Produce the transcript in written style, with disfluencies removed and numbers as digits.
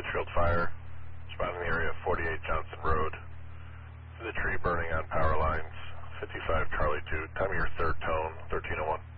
Litchfield Fire. Responding to the area of 48 Johnson Road. The tree burning on power lines. 55 Charlie 2. Time of your third tone, 1301.